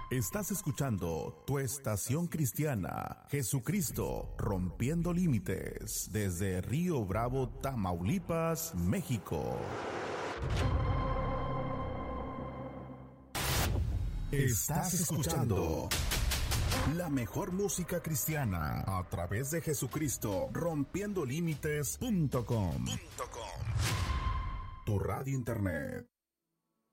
Estás escuchando tu estación cristiana, Jesucristo Rompiendo Límites, desde Río Bravo, Tamaulipas, México. Estás escuchando la mejor música cristiana a través de Jesucristo Rompiendo Límites.com. Tu radio internet.